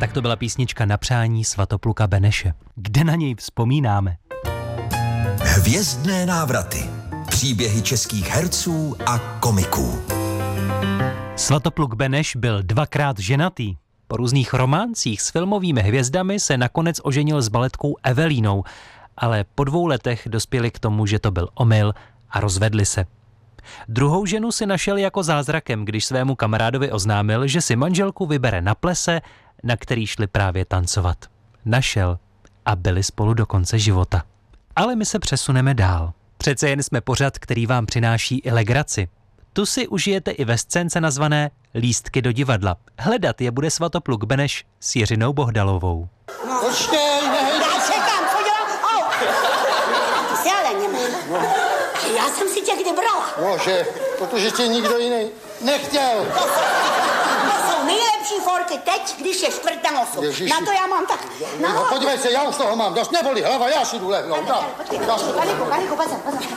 Tak to byla písnička Na přání Svatopluka Beneše. Kde na něj vzpomínáme? Hvězdné návraty. Příběhy českých herců a komiků. Svatopluk Beneš byl 2krát ženatý. Po různých románcích s filmovými hvězdami se nakonec oženil s baletkou Evelínou, ale po 2 letech dospěli k tomu, že to byl omyl a rozvedli se. Druhou ženu si našel jako zázrakem, když svému kamarádovi oznámil, že si manželku vybere na plese, na který šli právě tancovat. Našel a byli spolu do konce života. Ale my se přesuneme dál. Přece jen jsme pořad, který vám přináší i legraci. Tu si užijete i ve scénce nazvané Lístky do divadla. Hledat je bude Svatopluk Beneš s Jiřinou Bohdalovou. No. Počkej, já čekám, co dělám? Au! Ty jsi ale nemám. No. Já jsem si tě kdy brala. No, protože tě nikdo jiný nechtěl. To jsou nejlepší forky teď, když je 4:08. Ježiši. Na to já mám tak. No, podívej se, já už toho mám dost, neboli hlava, já si jdu lehnout. Kaliku, pozor.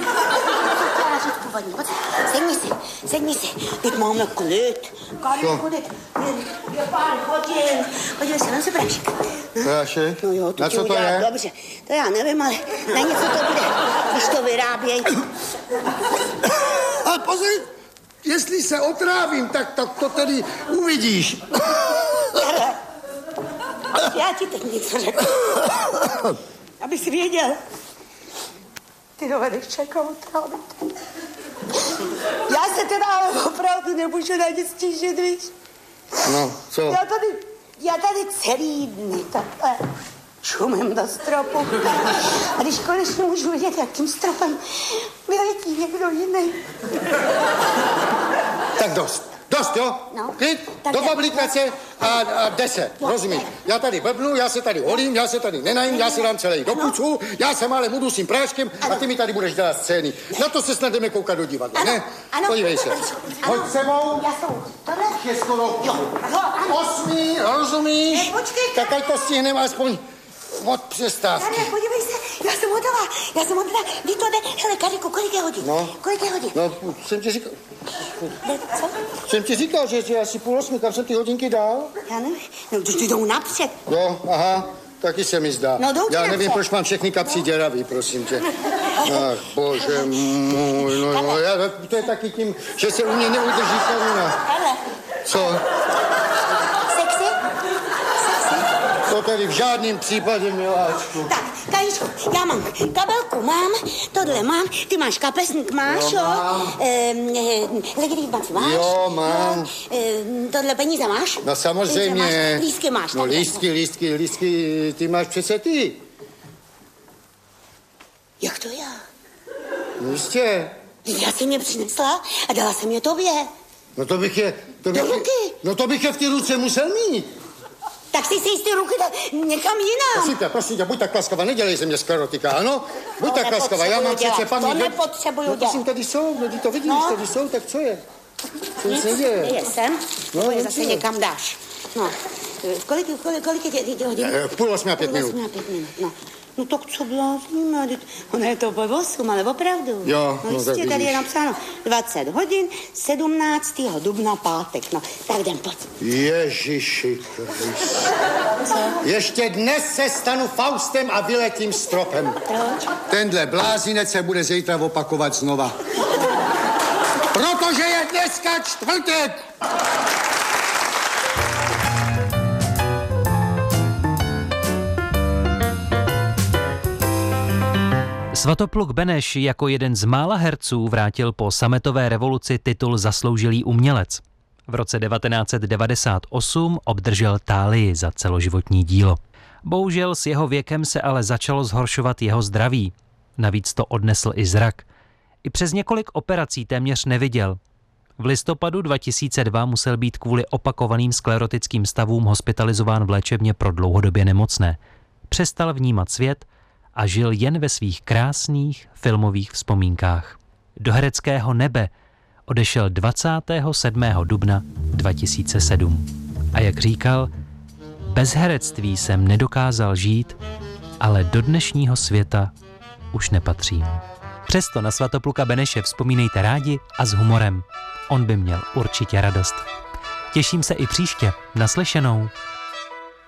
Sedni si. Teď máme klid. Kaliku, je pár hodin. Podívej se, nám se prášek. Prášek? No jo, na co to je? Dobře, to já nevím, ale na něco to bude, když to vyrábějí. Ale pozor, jestli se otrávím, tak to tedy uvidíš. Já ti teď něco řeknu. Aby si věděl. Ty dovedeš čekat otrávit. Já se teda ale opravdu nemůžu na nic stížit, víš? No, co? Já tady celý dny takhle čumím do stropu. A když konečně můžu vidět, jak tím stropem vyletí někdo jiný. Tak dost, jo? No. Klid, Tak do je. fabrikace a 10, rozumíš? Já tady blbnu, já se tady holím, já se tady nenajím, já si dám celý do pucu, já se málem budu s tím práškem a ty mi tady budeš dělat scény. Na to se snad jdeme koukat do divadla, ne? Ano. Podívej se. Hoď sebou. Já jsem tohle. Je skoro Ano. 8, rozumíš? Ne, počkej. Tak ať to stihneme aspoň od přestávky. Ane, podívej se, já jsem hotová. Kdy to jde? Hele, Kariku, kolik je hodin? No. Kolik je hodin? No, jsem ti říkal, Co? že asi 7:30, kam jsem ty hodinky dal? Já nevím. No, ty jdou napřed. Jo, aha, taky se mi zdá. No, jdou ti já nevím, napřed. proč mám všechny kapsy děravý, prosím tě. Ach, bože můj, no, to je taky tím, že se u mě neudrží koruna. Hele, Co? sexy? To tady v žádném případě, miláčku. Tak, Kajíčku, já mám kabelku, mám, tohle mám, ty máš kapesník, máš, Jo, jo? mám. Legitimaci máš? Jo, mám. Jo, tohle peníze máš? No samozřejmě. Peníze máš, lístky máš. No takhle. lístky, ty máš přece ty. Jak to já? No jistě. Já jsem je přinesla a dala jsem je tobě. No to bych je... Do ruky. No to bych je v té ruce musel mít. Tak si z ty ruky někam jinam. Prosím tě, buď tak laskavá, nedělej ze mě sklerotika, ano? Buď tak laskavá, já mám přece paměť. To nepotřebuju No dělat. prosím, tady jsou, no ty to vidíš, No. tady jsou, tak co je? Co Nic, se děje? je sem, No, nebo je nic zase je. někam dáš. No, kolik je těch hodin? 7:30 a 5 minut. 7:30 a 5 minut, no. No tak co blázníme, ono je to po 8, ale opravdu. Jo, no no jistě, tak tady je vidíš. napsáno 20 hodin, 17. dubna pátek, no. Tak jdem, pojď. Ježiši Kriste. Ještě dnes se stanu Faustem a vyletím stropem. Proč? Tenhle blázinec se bude zítra opakovat znova. Protože je dneska čtvrtek. Svatopluk Beneš jako jeden z mála herců vrátil po sametové revoluci titul Zasloužilý umělec. V roce 1998 obdržel Thálii za celoživotní dílo. Bohužel s jeho věkem se ale začalo zhoršovat jeho zdraví. Navíc to odnesl i zrak. I přes několik operací téměř neviděl. V listopadu 2002 musel být kvůli opakovaným sklerotickým stavům hospitalizován v léčebně pro dlouhodobě nemocné. Přestal vnímat svět a žil jen ve svých krásných filmových vzpomínkách. Do hereckého nebe odešel 27. dubna 2007. A jak říkal, bez herectví jsem nedokázal žít, ale do dnešního světa už nepatřím. Přesto na Svatopluka Beneše vzpomínejte rádi a s humorem. On by měl určitě radost. Těším se i příště. Naslyšenou.